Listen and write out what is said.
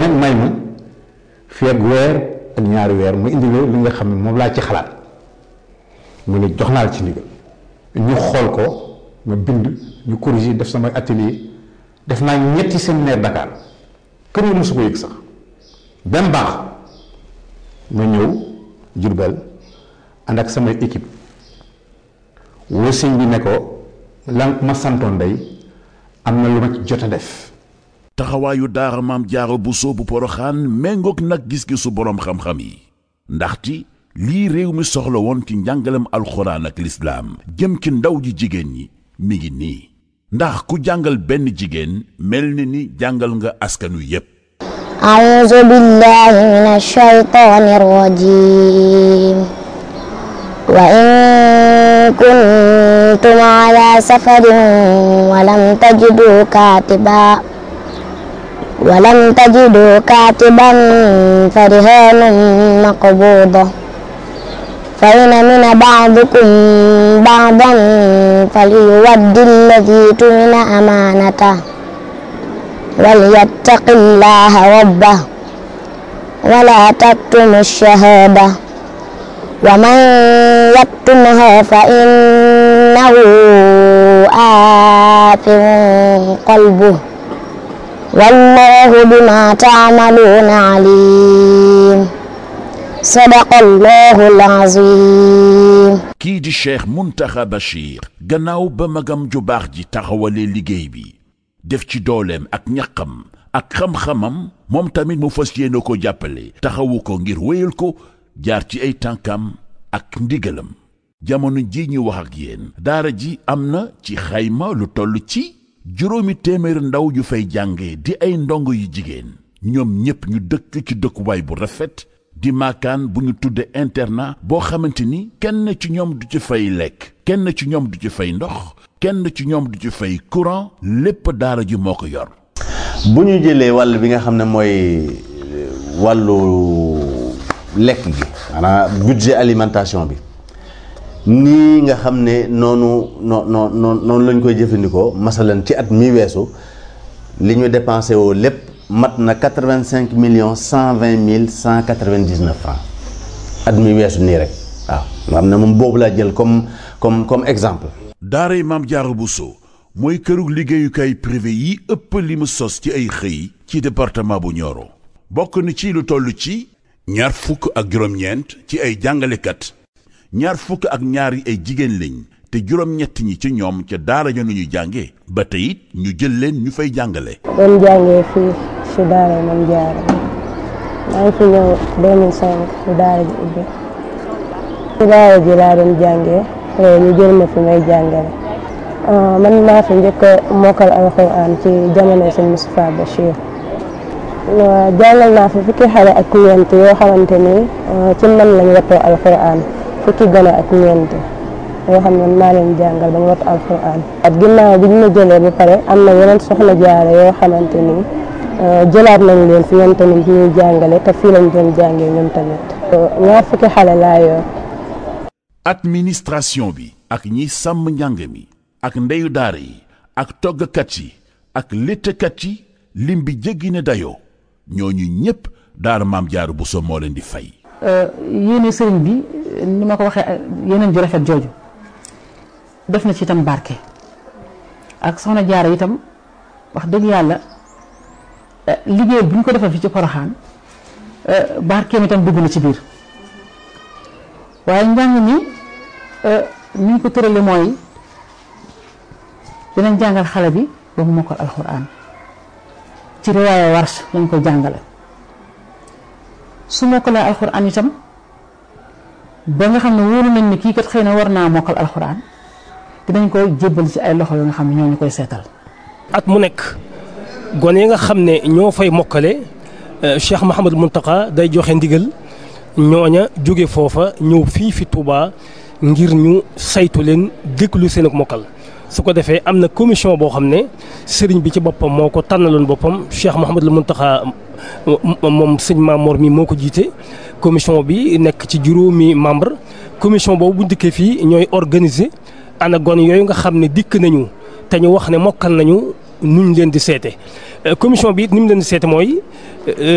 nag may ma fii ak weer ak ñaari weer mu indi li nga xam ne moom laa ci xalaat mu ne jox naa la ci ndigal ñu xool ko ma bind ñu corriger def sama atelier def naa ñetti séminaire Dakar kër yi mosu ko yëg sax benn baax ma ñëw Jurbel ànd ak samay équipe woo sëñ bi ne ko lan ma santoon day am na lu ma ci jot a def. taxawaayu daara Maam Jaara Buso bu Poroxaan méngoog nag gis-gisu boroom xam-xam yi ndaxte lii réew mi soxla woon ci njàngalem alxuraan ak lislaam jëm ci ndaw ji jigéen ñi mi ngi nii ndax ku jàngal benn jigéen mel ni jàngal nga askanu yépp. a'uuzu billaahi mina shaytaani rajiim wa in kuntum ala safarin walam tajidu kaatiban farihaanun maqbuuda fa in amina ba'dukum ba'dan falyuwaddi alladhii tumina amaanatahu walyattaqillaaha rabbahu wa laa taktumu ash-shahaadata wa man yaktumha fa innahu aathim qalbuhu wallaahu bimaa ta'maluuna aliim. sadaqallaahul aziim. kii di Cheikh Mountakha Bachir gannaaw ba magam ju baax ji taxawalee liggéey bi def ci dooleem ak ñaqam ak xam-xamam moom tamit mu fas yéene ko jàppale taxawu ko ngir wéyal ko jaar ci ay tànkam ak ndigalam. jamono ji ñu wax ak yéen daara ji am na ci xayma lu toll ci 700 ndaw yu fay jànge di ay ndongo yu jigéen ñoom ñépp ñu dëkk ci dëkkuwaay bu rafet di maakaan bu ñu tudde internat boo xamante ni kenn ci ñoom du ci fay lekk kenn ci ñoom du ci fay ndox kenn ci ñoom du ci fay courant lépp daara ji moo ko yor. bu ñu jëlee wàll bi nga xam ne mooy wàllu lekk gi maanaam budget alimentation bi nii nga xam ne noonu lañ koy jëfandikoo masalan ci at mi weesu li ñu dépensé woo lépp mat na 85 millions 120 mille 199 francs at mi weesu nii rek waaw nga xam ne moom boobu laa jël comme exemple. daaray Maam Jaara Buso mooy kërug liggéeyukaay privé yi ëpp li mu sos ci ay xëy ci département bu Nioro bokk na ci lu toll ci 29 ci ay jàngalekat 22 ay jigéen lañ te 7 ñi ci ñoom ca daara ja nu ñu jànge ba tey it ñu jël leen ñu fay jàngale. doon jàngee fii ci daara Maam Jaara maa ngi fi ñëw 2005 ci daara ji ubbi ci daara ji laa doon jàngee ñu jël ma fi may jàngale man maa fi njëkk a mokkal alxuraan ci jamono sëñ Moustapha Bachir jàngal naa fi fukki xale ak ñeent yoo xamante ni ci man lañ wattoo alxuraan fukki gone ak ñeent yoo xam ne maa leen jàngal ba ñu wattu alxuraan at ginnaaw bi ñu ma jëlee ba pare am na yeneen soxna jaara yoo xamante ni jëlaat nañ leen fi ñoom tamit ñuy jàngale te fii lañ doon jàngee ñoom tamit 2 fukki xale laa yor. administration bi ak ñi sàmm njàng mi ak ndeyu daara yi ak toggkat yi ak léttkat yi lim bi jéggi ne dayoo ñooñu ñépp daara Maam Jaara Buso moo leen di fay. yéene sëriñ bi ni ma ko waxee yeneen ju rafet jooju def na ci itam barke ak soxna jaara itam wax dëgg yàlla liggéey bu ñu ko defal fi ci Poroxaan barkeem itam dugg na ci biir waaye njàng mi ni ñu ko tërale mooy dinañ jàngal xale bi ba mu mokkal alxuraan ci riwaaya Warsh lañ ko jàngale su mokkalee alxuraan itam ba nga xam ne wóolu nañ ne kii kat xëy na war naa mokkal alxuraan dinañ ko jébbal ci ay loxo yoo nga xam ne ñoo ñu koy seetal. at mu nekk gone yi nga xam ne ñoo fay mokkale Cheikh Mouhamadou Mountakha day joxe ndigal ñooña jóge foofa ñëw fii fi Touba ngir ñu saytu leen déglu seen ak mokkal su ko defee am na commission boo xam ne sëriñ bi ci boppam moo ko tànnaloon boppam Cheikh Mouhamadou Mountakha moom sëñ Mamor mi moo ko jiite commission bi nekk ci 5 membre commission boobu bu dikkee fii ñooy organiser ana gone yooyu nga xam ne dikk nañu te ñu wax ne mokkal nañu nuñ leen di seete commission bi it ni mu leen di seete mooy